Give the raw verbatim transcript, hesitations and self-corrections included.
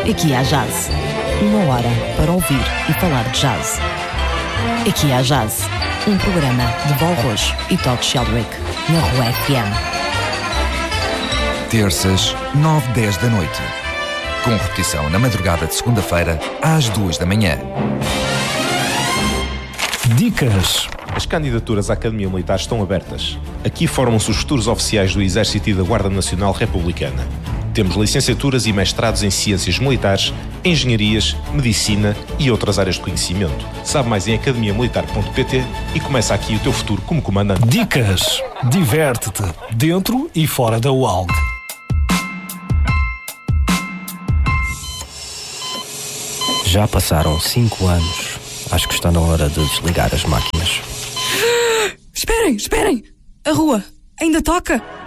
Aqui há jazz. Uma hora para ouvir e falar de jazz. Aqui há jazz. Um programa de Val Rojo e Todd Sheldrick, na Rua F M. Terças, nove e dez da noite. Com repetição na madrugada de segunda-feira, às duas da manhã. Dicas. As candidaturas à Academia Militar estão abertas. Aqui formam-se os futuros oficiais do Exército e da Guarda Nacional Republicana. Temos licenciaturas e mestrados em Ciências Militares, Engenharias, Medicina e outras áreas de conhecimento. Sabe mais em academia militar ponto pt e começa aqui o teu futuro como comandante. Dicas. Diverte-te, dentro e fora da U A L G. Já passaram cinco anos. Acho que está na hora de desligar as máquinas. Esperem, esperem! A rua ainda toca?